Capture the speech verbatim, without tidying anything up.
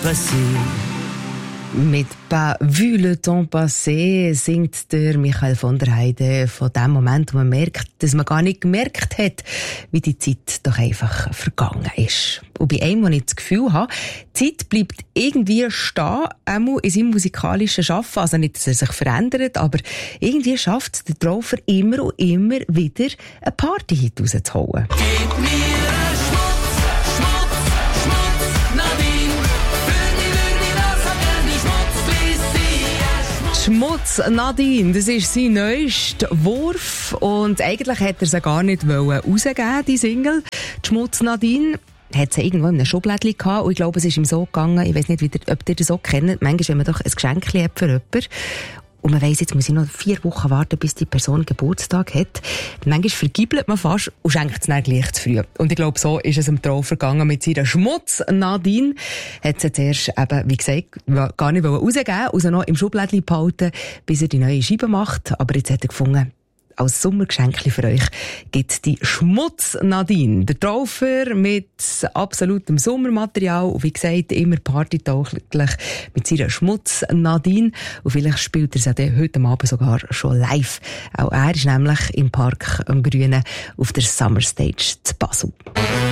passé. Mit «Pas vu le temps passé» singt der Michael von der Heide von dem Moment, wo man merkt, dass man gar nicht gemerkt hat, wie die Zeit doch einfach vergangen ist. Und bei einem, wo ich das Gefühl habe, die Zeit bleibt irgendwie stehen, einmal in seinem musikalischen Schaffen. Also nicht, dass er sich verändert, aber irgendwie schafft es der Traufer immer und immer wieder, einen Party-Hit rauszuholen. Gib mir einen Schmutz, Schmutz, Schmutz, Nadine. Für die würde ich das so gerne Schmutz, Schmutz Nadine, das ist sein neuester Wurf und eigentlich hätte er sie gar nicht rausgeben, die Single. Die Schmutz Nadine hat sie irgendwo in einem Schublädchen gehabt und ich glaube, es ist ihm so gegangen, ich weiss nicht, wie ihr, ob ihr das so kennt, manchmal, wenn man doch ein Geschenk hat für jemanden und man weiss, jetzt muss ich noch vier Wochen warten, bis die Person Geburtstag hat. Manchmal vergibelt man fast und schenkt es dann gleich zu früh. Und ich glaube, so ist es im Traufer gegangen mit seiner Schmutz Nadine. Hat sie zuerst eben, wie gesagt, gar nicht rausgeben, also noch im Schublädchen behalten, bis er die neue Scheibe macht. Aber jetzt hat er gefunden, als Sommergeschenkli für euch gibt die Schmutz Nadine. Der Traufer mit absolutem Sommermaterial und wie gesagt, immer partytauglich mit seiner Schmutz Nadine. Und vielleicht spielt er es ja dann heute Abend sogar schon live. Auch er ist nämlich im Park am Grünen auf der Summer Stage zu Basel.